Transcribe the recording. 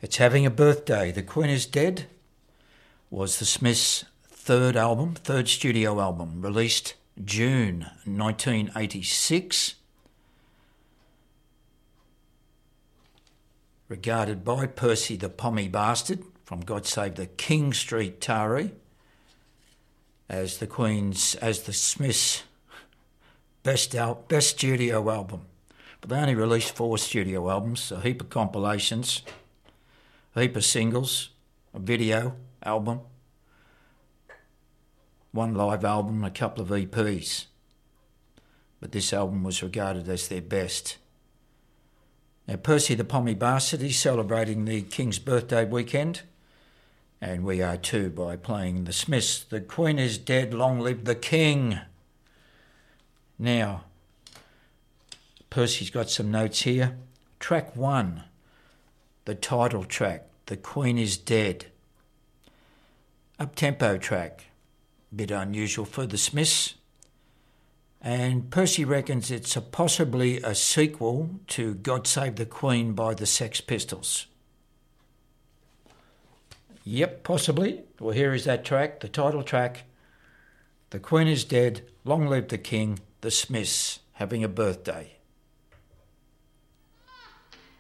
It's having a birthday. The Queen is Dead was the Smiths' third studio album, released June 1986. Regarded by Percy the Pommy Bastard from God Save the King Street Taree as the Smiths' best studio album. But they only released 4 studio albums, a heap of compilations, a heap of singles, a video album, 1 live album, a couple of EPs. But this album was regarded as their best. Now, Percy the Pommy Bastard, he's celebrating the King's birthday weekend, and we are too by playing the Smiths. The Queen is Dead, long live the King. Now, Percy's got some notes here. Track 1, the title track, The Queen is Dead. Up-tempo track, a bit unusual for the Smiths. And Percy reckons it's possibly a sequel to God Save the Queen by the Sex Pistols. Yep, possibly. Well, here is that track, the title track. The Queen is Dead, long live the King, the Smiths having a birthday.